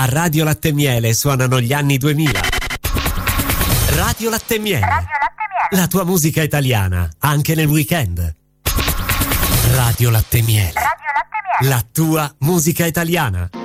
A Radio Latte e Miele suonano gli anni 2000. Radio Latte e Miele. Radio Latte e Miele. La tua musica italiana, anche nel weekend. Radio Latte e Miele. Radio Latte e Miele. La tua musica italiana.